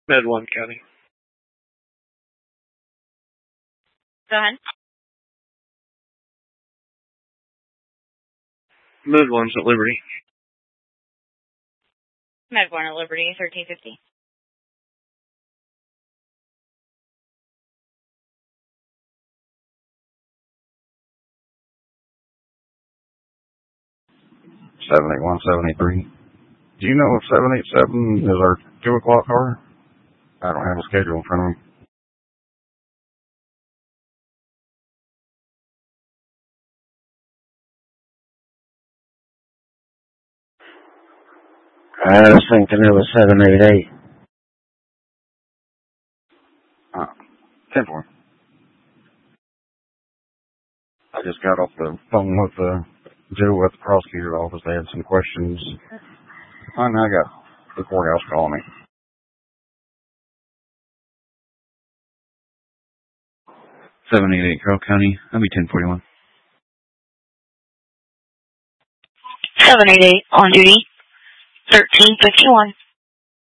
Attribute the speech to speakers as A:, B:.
A: Med 1 County.
B: Go ahead.
A: Med 1's at Liberty.
B: Med 1 at Liberty, 1350.
C: $78173. Do you know if 787 is our 2 o'clock car? I don't have a schedule in front of me.
D: I was thinking it was 788.
C: 10-4. I just got off the phone with Joe at the prosecutor's office. They had some questions. Finally, I got the courthouse calling me.
E: 788 Carroll County. I'll be 1041.
B: 788 on duty, 1351.